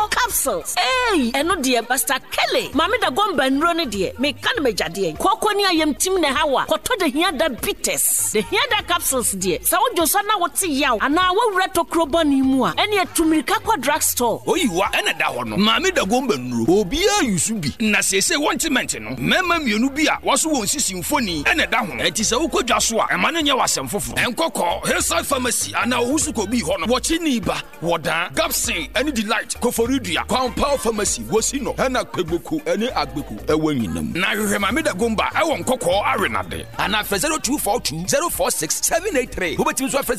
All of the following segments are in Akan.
capsules. Hey, eno die Pastor Kelly. Mami da gomba nro ne die. Me kan me jade. Koko ni ayem tim ne hawa. Koto de hia da bitters. De hia da capsules die. Sa wo joso na wote yaw. Ana wo reto krobo ni mu a. Ene etumirika kwa drugstore. Oyiwa ene da ho no. Mami da gomba nro. Obi a yusu bi. Na sese wontement no. Mema mienu bi a waso won sisi mfoni ene da ho no. Enti se wo kodwa so a ema no nya wasem foforo. Enkoko Hillside Pharmacy ana wusu ko bi ho no. Wo chi ni ba. Wodan Gapsin any delight Koforidua Compound Pharmacy Wosino Hana Kwebuku any Agbeku Ewanyinam na hwehwe Mami da Gomba ewo nkokọ arenade ana 0242046783 Hubetim so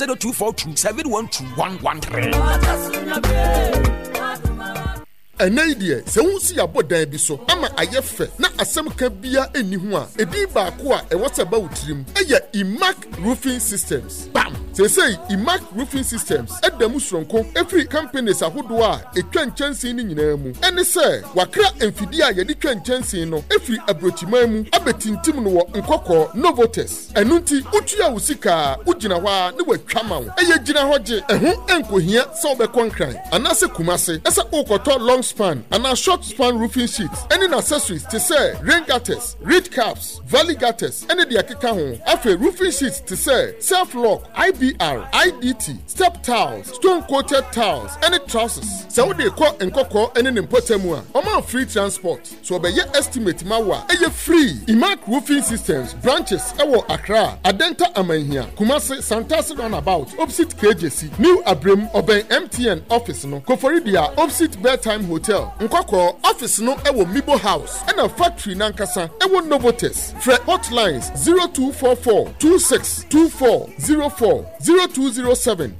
0242712113 Enidie se wonsi abodan bi so ama ayefe na asem ka bia eni ho a edi ba ko a ewose ba wutirim eye Imac Roofing Systems bam say Imac Roofing Systems edam sronko every companies ahodo a etwa nchansin ni nyina mu ene se wakra emfidi a yedi twa nchansin no every abrochiman mu abetintim no wo nkokọ Novotes enunti utua usika ugina ho a ne watwa ma wo eye gina ho je eho enkohia se obekonkran anase kumase ese ukoto long span and a short span roofing sheets. Any accessories to say rain gutters, reed caps, valley gutters, any the akeka ho. After roofing sheets to say self lock, IBR, IDT, step towels, stone coated towels, any trousers. So they call and koko any importemua. Oman free transport. So be ye estimate mawa. Eye free. Imac Roofing Systems branches ewo Accra, Adenta Amahia, Kumasi, Santasi runabout, opposite KJC, New Abrim, Oben MTN office no. Koforidia opposite bedtime hotel nkoko office no ewo Mibo House and a factory nankasa ewo Novotes fre hotlines 0244 262404 0207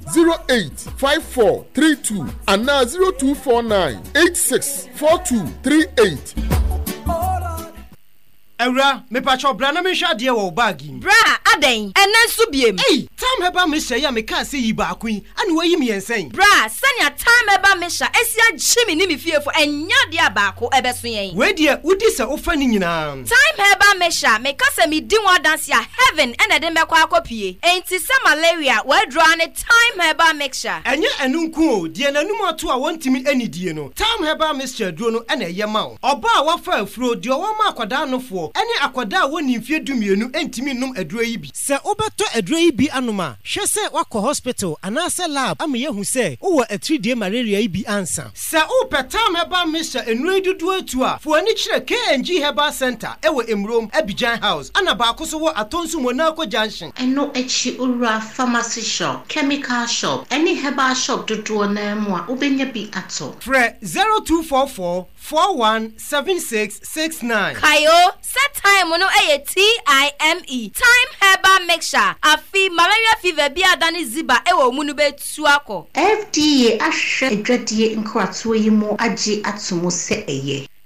085432 and now 0249 864238. Ewra, me pacho bra na me hwa de wo bagi. Bra, aden, enen so biem. Hey, time heba me hye ya me ka se yi ba akun, ane wayi me yensen. Bra, sanya time heba me hya, esia gyimi ni me fiefo, enya de abako ebeso yen. We de udi se ofa ni nyina. Time heba me hya, me ka se me di wa dance ya heaven ene de mekwa akopie. Enti se malaria, we draw ne time heba mixture. Enye enunku o, de nanum ato a wontimi anidie no. Time heba mixture duro no ene ye ma wo. Oba a wafa afuro de o ma akwada nofo. Any akwada woni mfie dumienu entimi num aduro yi bi se obeto aduro yi bi anoma hwe se wakọ hospital anase lab amaye hu se wo 3D malaria yi bi ansa se opetam heba misha enuro dudu atu a fo ani kire KNG Herbal Center ewo Emrom Abidjan House ana ba akoso wo atonsu Monaco Junction eno echi ura pharmacy shop chemical shop any herbal shop dudu na mu a obenya bi ato fre 0244 417669 Kayo set time no TIME time herbal mixture afi malaria fever bi adani ziba ewo mu no betu akọ FDA ahwe adwadie nkrato yi mu agi atomo se eye